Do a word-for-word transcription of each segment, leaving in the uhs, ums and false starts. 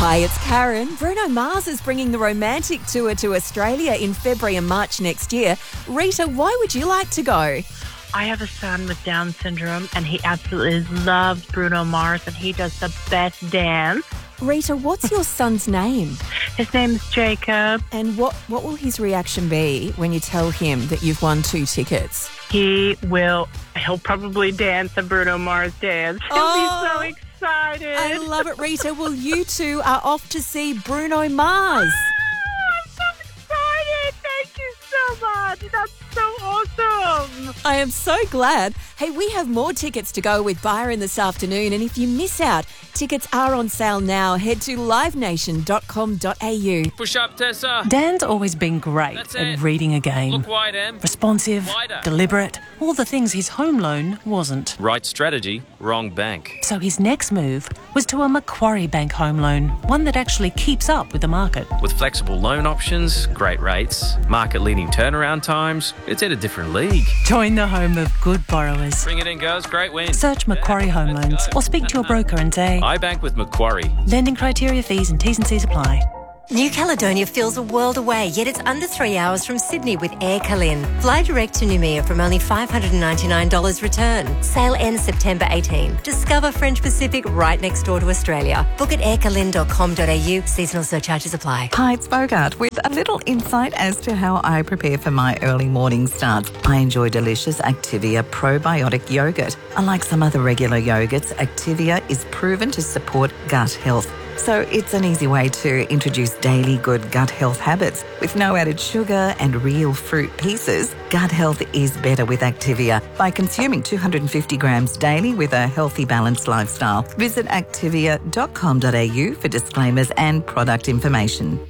Hi, it's Karen. Bruno Mars is bringing the romantic tour to Australia in February and March next year. Rita, why would you like to go? I have a son with Down syndrome, and he absolutely loves Bruno Mars, and he does the best dance. Rita, what's your son's name? His name's Jacob. And what, what will his reaction be when you tell him that you've won two tickets? He will, he'll probably dance a Bruno Mars dance. He'll Oh. be so excited. I love it, Rita. Well, you two are off to see Bruno Mars. Oh, I'm so excited. Thank you so much. That's so awesome. I am so glad. Hey, we have more tickets to go with Byron this afternoon, and if you miss out, tickets are on sale now. Head to live nation dot com dot a u. Push up, Tessa. Dan's always been great That's at it. reading a game. Look wide, Em. Responsive, Wider. deliberate, all the things his home loan wasn't. Right strategy, wrong bank. So his next move was to a Macquarie Bank home loan, one that actually keeps up with the market. With flexible loan options, great rates, market-leading turnaround times, it's in a different league. Join the home of good borrowers. Bring it in, girls. Great win. Search Macquarie Home Loans or speak to your broker and say, I bank with Macquarie. lending criteria, fees and T's and C's apply. New Caledonia feels a world away, yet it's under three hours from Sydney with Air Calin. Fly direct to Noumea from only five hundred ninety-nine dollars return. Sale ends September eighteenth. Discover French Pacific right next door to Australia. Book at air calin dot com dot a u. Seasonal surcharges apply. Hi, it's Bogart with a little insight as to how I prepare for my early morning starts. I enjoy delicious Activia probiotic yogurt. Unlike some other regular yogurts, Activia is proven to support gut health. So it's an easy way to introduce daily good gut health habits. With no added sugar and real fruit pieces, gut health is better with Activia by consuming two hundred fifty grams daily with a healthy, balanced lifestyle. Visit activia dot com dot a u for disclaimers and product information.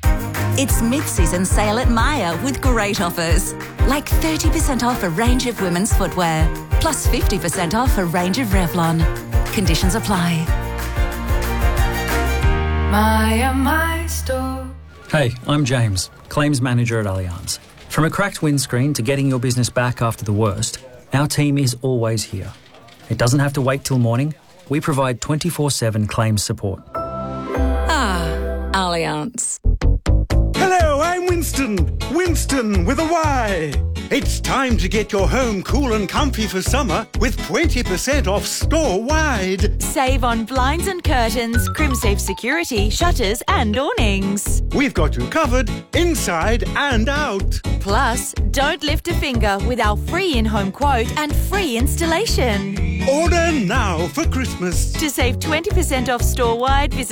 It's mid-season sale at Myer with great offers. Like thirty percent off a range of women's footwear, plus fifty percent off a range of Revlon. Conditions apply. Myer, my store. Hey, I'm James, Claims Manager at Allianz. From a cracked windscreen to getting your business back after the worst, our team is always here. It doesn't have to wait till morning. We provide twenty-four seven claims support. Ah, Allianz. Hello, I'm Winston. Winston with a Y. It's time to get your home cool and comfy for summer with twenty percent off store-wide. Save on blinds and curtains, Crimsafe security, shutters and awnings. We've got you covered inside and out. Plus, don't lift a finger with our free in-home quote and free installation. Order now for Christmas. To save twenty percent off store-wide, visit